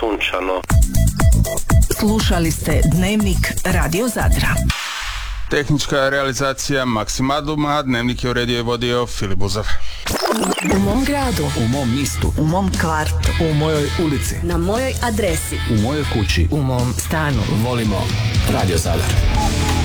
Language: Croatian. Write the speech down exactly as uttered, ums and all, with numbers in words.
sunčano. Slušali ste Dnevnik Radio Zadra. Tehnička realizacija Maksimaduma, Dnevnik je uredio i vodio Filip Buzav. U mom gradu, u mom mistu, u mom kvartu, u mojoj ulici, na mojoj adresi, u mojoj kući, u mom stanu. volimo Radio Zadar.